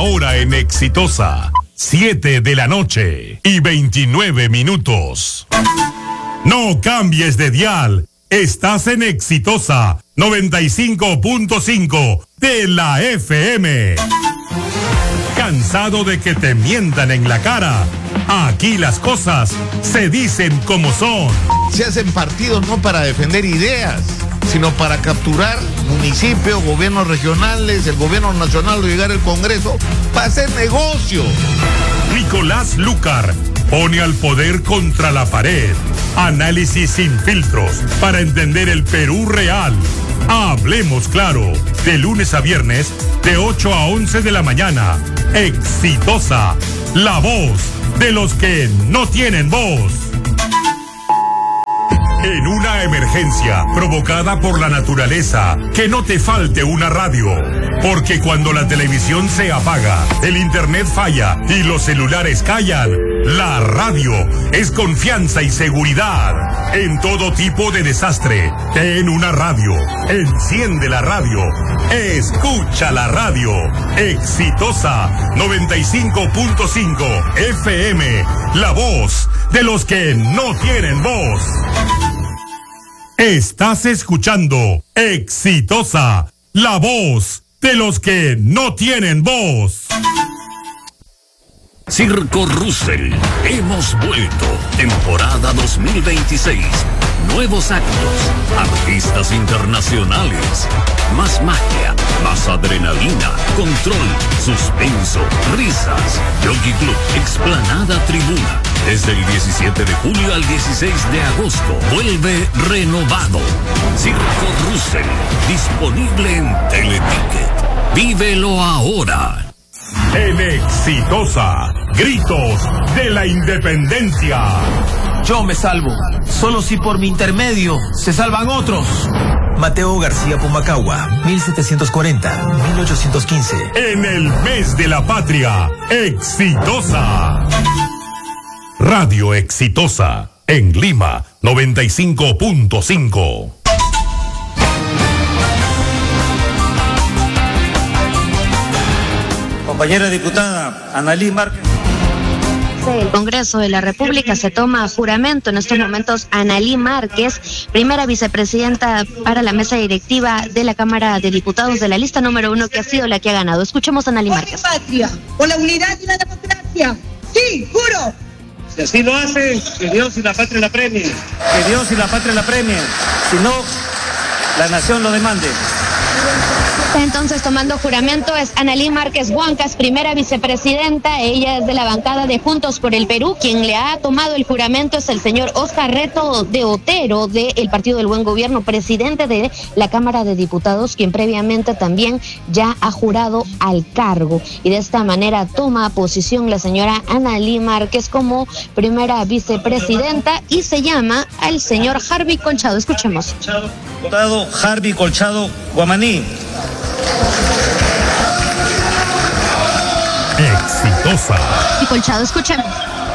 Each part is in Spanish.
hora en Exitosa, 7 de la noche y 29 minutos. No cambies de dial, estás en Exitosa 95.5 de la FM. ¿Cansado de que te mientan en la cara? Aquí las cosas se dicen como son. Se hacen partidos no para defender ideas, sino para capturar municipios, gobiernos regionales, el gobierno nacional o llegar al Congreso para hacer negocio. Nicolás Lucar pone al poder contra la pared. Análisis sin filtros para entender el Perú real. Hablemos claro, de lunes a viernes, de 8 a 11 de la mañana. Exitosa, la voz de los que no tienen voz. En una emergencia provocada por la naturaleza, que no te falte una radio. Porque cuando la televisión se apaga, el internet falla y los celulares callan, la radio es confianza y seguridad. En todo tipo de desastre, ten una radio. Enciende la radio. Escucha la radio. Exitosa 95.5 FM. La voz de los que no tienen voz. Estás escuchando Exitosa, la voz de los que no tienen voz. Circo Russell, hemos vuelto, temporada 2026, nuevos actos, artistas internacionales, más magia, más adrenalina, control, suspenso, risas, Jockey Club, explanada tribuna, desde el 17 de julio al 16 de agosto, vuelve renovado. Circo Russell, disponible en Teleticket, vívelo ahora. En Exitosa, gritos de la independencia. Yo me salvo, solo si por mi intermedio se salvan otros. Mateo García Pumacagua, 1740-1815. En el mes de la patria, Exitosa. Radio Exitosa, en Lima, 95.5. Compañera diputada, Analí Márquez. El Congreso de la República se toma juramento en estos momentos. Analí Márquez, primera vicepresidenta para la mesa directiva de la Cámara de Diputados, de la lista número 1, que ha sido la que ha ganado. Escuchemos a Analí Márquez. Por la patria, por la unidad y la democracia. Sí, juro. Si así lo hace, que Dios y la patria la premien. Que Dios y la patria la premien. Si no, la nación lo demande. Entonces, tomando juramento, es Analí Márquez Huancas, primera vicepresidenta. Ella es de la bancada de Juntos por el Perú. Quien le ha tomado el juramento es el señor Oscar Reto de Otero, del Partido del Buen Gobierno, presidente de la Cámara de Diputados, quien previamente también ya ha jurado al cargo. Y de esta manera toma posición la señora Analí Márquez como primera vicepresidenta y se llama al señor Harvey Colchado. Escuchemos. Diputado Harvey Colchado Guamaní. Exitosa. Y Colchado, escuchemos.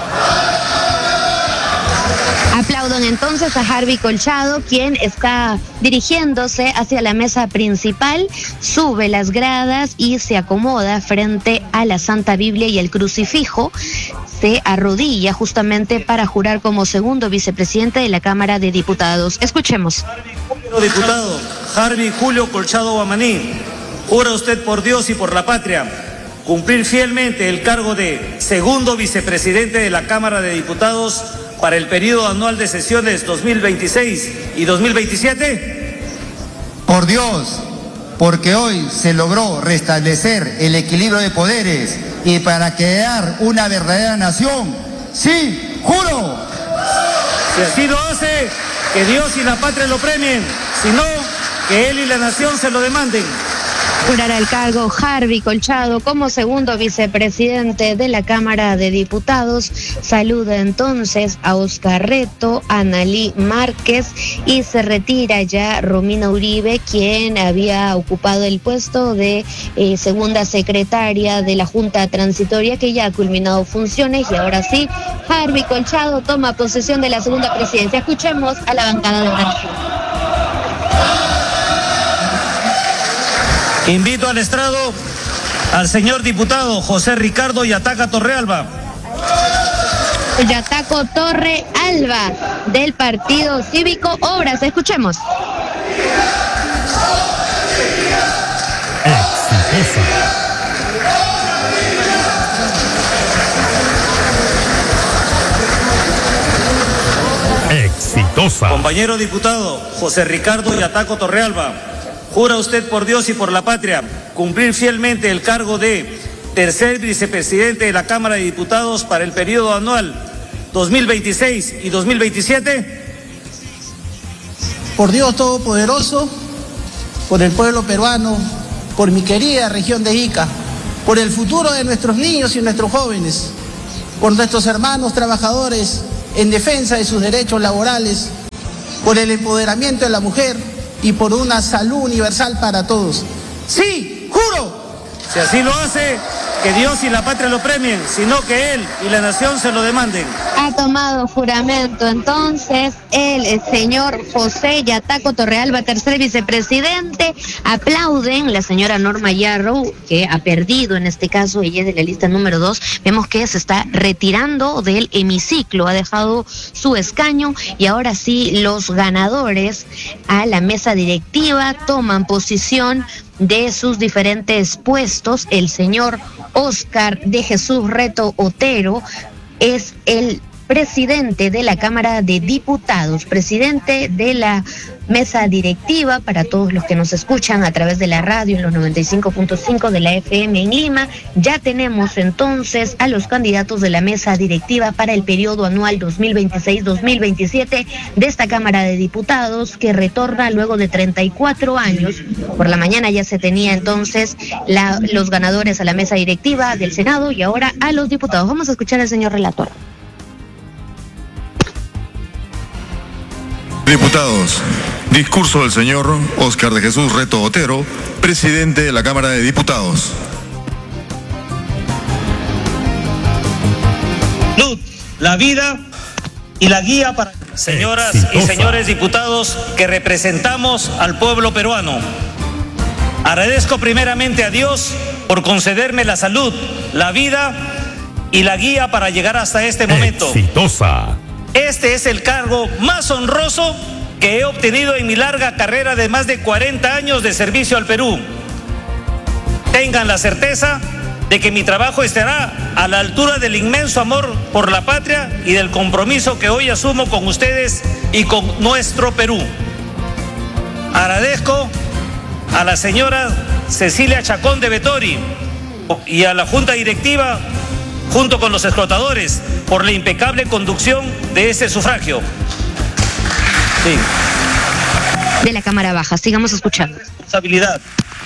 Aplaudan entonces a Harvey Colchado, quien está dirigiéndose hacia la mesa principal, sube las gradas y se acomoda frente a la Santa Biblia y el crucifijo. Se arrodilla justamente para jurar como segundo vicepresidente de la Cámara de Diputados. Escuchemos. Diputado Harvey Julio Colchado Guamaní, jura usted por Dios y por la patria cumplir fielmente el cargo de segundo vicepresidente de la Cámara de Diputados para el periodo anual de sesiones 2026 y 2027? Por Dios, porque hoy se logró restablecer el equilibrio de poderes y para crear una verdadera nación. Sí, juro. Si así lo hace, que Dios y la patria lo premien. Si no, que él y la nación se lo demanden. Jurará el cargo Harvey Colchado como segundo vicepresidente de la Cámara de Diputados. Saluda entonces a Oscar Reto, a Analí Márquez y se retira ya Romina Uribe, quien había ocupado el puesto de segunda secretaria de la Junta Transitoria, que ya ha culminado funciones, y ahora sí, Harvey Colchado toma posesión de la segunda presidencia. Escuchemos a la bancada de Brasil. Invito al estrado al señor diputado José Ricardo Yataca Torrealba. Yataco Torre Alba, del Partido Cívico Obras. Escuchemos. Exitosa. Compañero diputado José Ricardo Yataco Torrealba, ¿jura usted por Dios y por la patria cumplir fielmente el cargo de tercer vicepresidente de la Cámara de Diputados para el periodo anual 2026 y 2027? Por Dios Todopoderoso, por el pueblo peruano, por mi querida región de Ica, por el futuro de nuestros niños y nuestros jóvenes, por nuestros hermanos trabajadores en defensa de sus derechos laborales, por el empoderamiento de la mujer y por una salud universal para todos. ¡Sí, juro! Si así lo hace, que Dios y la patria lo premien, sino que él y la nación se lo demanden. Ha tomado juramento entonces el señor José Yataco Torrealba, tercer vicepresidente. Aplauden la señora Norma Yarrow, que ha perdido en este caso, ella es de la lista número 2. Vemos que se está retirando del hemiciclo, ha dejado su escaño y ahora sí los ganadores a la mesa directiva toman posición de sus diferentes puestos. El señor Óscar de Jesús Reto Otero es el presidente de la Cámara de Diputados, presidente de la mesa directiva. Para todos los que nos escuchan a través de la radio en los 95.5 de la FM en Lima, ya tenemos entonces a los candidatos de la mesa directiva para el periodo anual 2026-2027 de esta Cámara de Diputados, que retorna luego de 34 años. Por la mañana ya se tenía entonces los ganadores a la mesa directiva del Senado y ahora a los diputados. Vamos a escuchar al señor relator. Diputados, discurso del señor Óscar de Jesús Reto Otero, presidente de la Cámara de Diputados. La vida y la guía para señoras y señores diputados que representamos al pueblo peruano. Agradezco primeramente a Dios por concederme la salud, la vida y la guía para llegar hasta este momento. Exitosa. Este es el cargo más honroso que he obtenido en mi larga carrera de más de 40 años de servicio al Perú. Tengan la certeza de que mi trabajo estará a la altura del inmenso amor por la patria y del compromiso que hoy asumo con ustedes y con nuestro Perú. Agradezco a la señora Cecilia Chacón de Vettori y a la Junta Directiva, junto con los explotadores, por la impecable conducción de este sufragio. Sí. De la Cámara Baja, sigamos escuchando. Responsabilidad.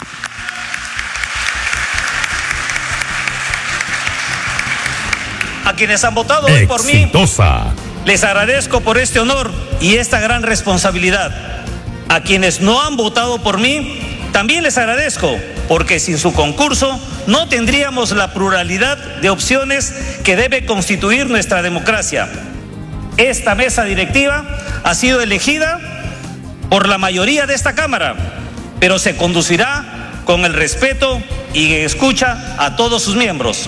A quienes han votado hoy por mí, les agradezco por este honor y esta gran responsabilidad. A quienes no han votado por mí, también les agradezco, porque sin su concurso no tendríamos la pluralidad de opciones que debe constituir nuestra democracia. Esta mesa directiva ha sido elegida por la mayoría de esta Cámara, pero se conducirá con el respeto y escucha a todos sus miembros.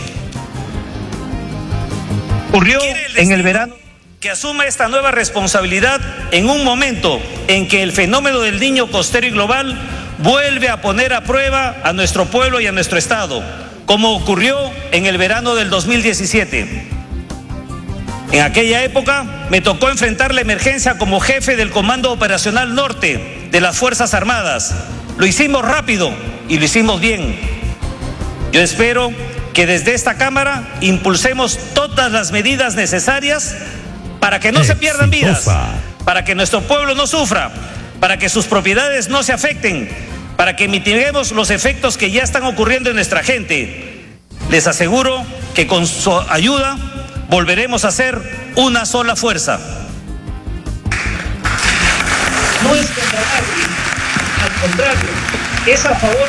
Ocurrió en el verano que asuma esta nueva responsabilidad en un momento en que el fenómeno del Niño costero y global vuelve a poner a prueba a nuestro pueblo y a nuestro Estado, como ocurrió en el verano del 2017. En aquella época me tocó enfrentar la emergencia como jefe del Comando Operacional Norte de las Fuerzas Armadas. Lo hicimos rápido y lo hicimos bien. Yo espero que desde esta Cámara impulsemos todas las medidas necesarias para que no se pierdan vidas, para que nuestro pueblo no sufra, para que sus propiedades no se afecten, para que mitiguemos los efectos que ya están ocurriendo en nuestra gente. Les aseguro que con su ayuda volveremos a ser una sola fuerza. No es contra nadie, al contrario, es a favor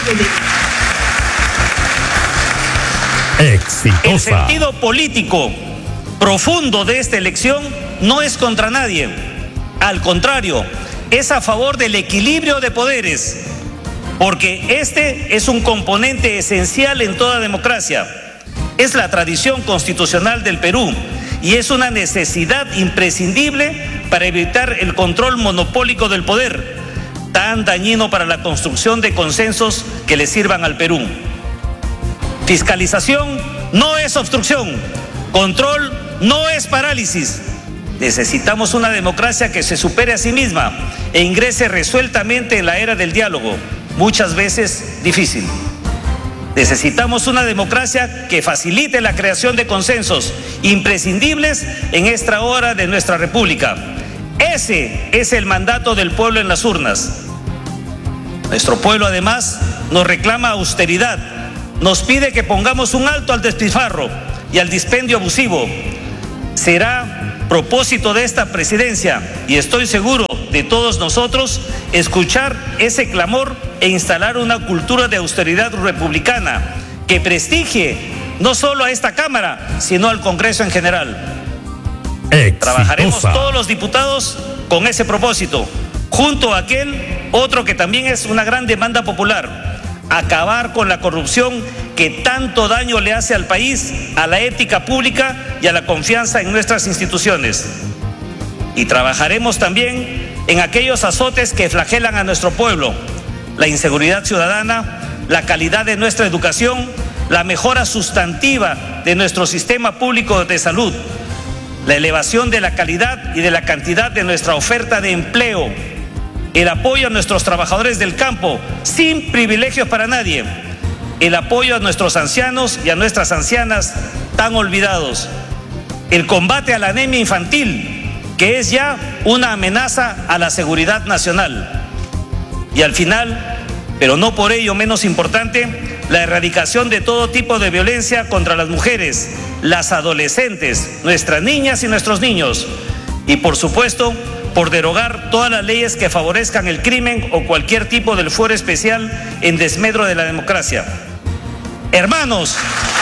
de exitosa. El sentido político profundo de esta elección no es contra nadie, al contrario, es a favor del equilibrio de poderes. porque este es un componente esencial en toda democracia. Es la tradición constitucional del Perú y es una necesidad imprescindible para evitar el control monopólico del poder, tan dañino para la construcción de consensos que le sirvan al Perú. Fiscalización no es obstrucción, control no es parálisis. Necesitamos una democracia que se supere a sí misma e ingrese resueltamente en la era del diálogo, muchas veces difícil. Necesitamos una democracia que facilite la creación de consensos imprescindibles en esta hora de nuestra República. Ese es el mandato del pueblo en las urnas. Nuestro pueblo además nos reclama austeridad, nos pide que pongamos un alto al despilfarro y al dispendio abusivo. Será propósito de esta presidencia, y estoy seguro de todos nosotros, escuchar ese clamor e instalar una cultura de austeridad republicana que prestigie no solo a esta Cámara, sino al Congreso en general. Exitosa. Trabajaremos todos los diputados con ese propósito, junto a aquel otro que también es una gran demanda popular: acabar con la corrupción que tanto daño le hace al país, a la ética pública y a la confianza en nuestras instituciones. Y trabajaremos también en aquellos azotes que flagelan a nuestro pueblo: la inseguridad ciudadana, la calidad de nuestra educación, la mejora sustantiva de nuestro sistema público de salud, la elevación de la calidad y de la cantidad de nuestra oferta de empleo, el apoyo a nuestros trabajadores del campo, sin privilegios para nadie, el apoyo a nuestros ancianos y a nuestras ancianas tan olvidados, el combate a la anemia infantil, que es ya una amenaza a la seguridad nacional. Y al final, pero no por ello menos importante, la erradicación de todo tipo de violencia contra las mujeres, las adolescentes, nuestras niñas y nuestros niños. Y por supuesto, por derogar todas las leyes que favorezcan el crimen o cualquier tipo del fuero especial en desmedro de la democracia. Hermanos,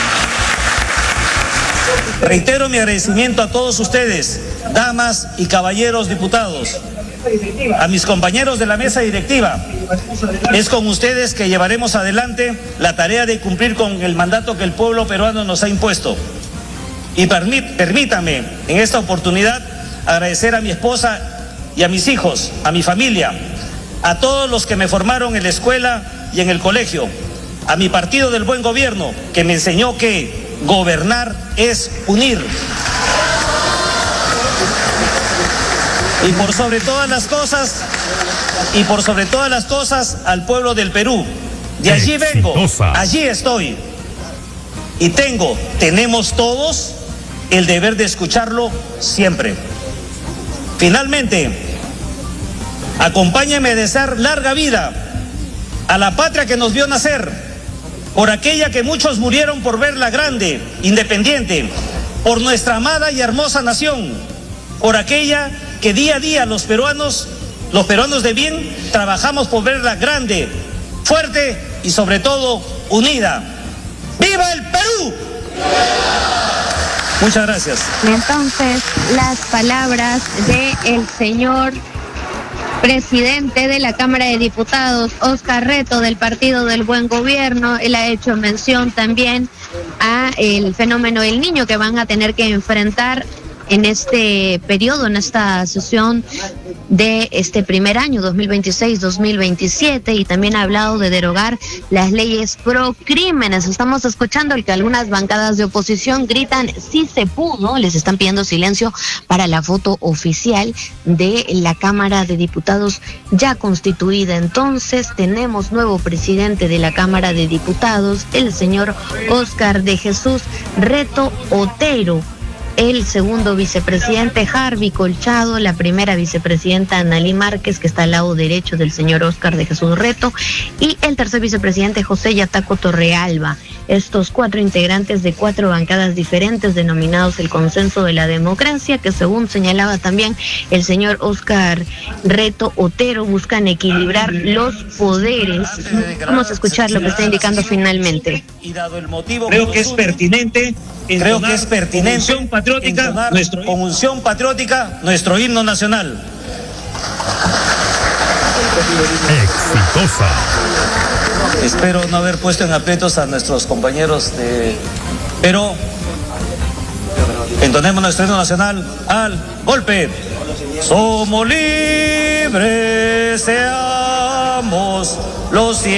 reitero mi agradecimiento a todos ustedes, damas y caballeros diputados, a mis compañeros de la mesa directiva. Es con ustedes que llevaremos adelante la tarea de cumplir con el mandato que el pueblo peruano nos ha impuesto. Y permítanme en esta oportunidad agradecer a mi esposa y a mis hijos, a mi familia, a todos los que me formaron en la escuela y en el colegio, a mi partido del Buen Gobierno, que me enseñó que gobernar es unir. Y por sobre todas las cosas, al pueblo del Perú. De allí vengo, allí estoy. Y tenemos todos el deber de escucharlo siempre. Finalmente, acompáñenme a desear larga vida a la patria que nos vio nacer, por aquella que muchos murieron por verla grande, independiente, por nuestra amada y hermosa nación, por aquella que día a día los peruanos de bien trabajamos por verla grande, fuerte y sobre todo unida. ¡Viva el Perú! Muchas gracias. Entonces, las palabras del señor presidente de la Cámara de Diputados, Óscar Reto, del Partido del Buen Gobierno. Él ha hecho mención también a el fenómeno del niño que van a tener que enfrentar en este periodo, en esta sesión de este primer año, 2026-2027, y también ha hablado de derogar las leyes pro crímenes. Estamos escuchando el que algunas bancadas de oposición gritan "sí se pudo", les están pidiendo silencio para la foto oficial de la Cámara de Diputados ya constituida. Entonces tenemos nuevo presidente de la Cámara de Diputados, el señor Óscar de Jesús Reto Otero, el segundo vicepresidente Harvey Colchado, la primera vicepresidenta Analí Márquez, que está al lado derecho del señor Óscar de Jesús Reto, y el tercer vicepresidente José Yataco Torrealba. Estos 4 integrantes de 4 bancadas diferentes denominados el Consenso de la Democracia, que según señalaba también el señor Óscar Reto Otero, buscan equilibrar los poderes. Vamos a escuchar lo que está indicando finalmente. Y dado el motivo, creo que es pertinente con unción patriótica nuestro himno nacional. Exitosa. Espero no haber puesto en aprietos a nuestros compañeros de... Pero entonemos nuestro himno nacional al golpe. Somos libres, seamos los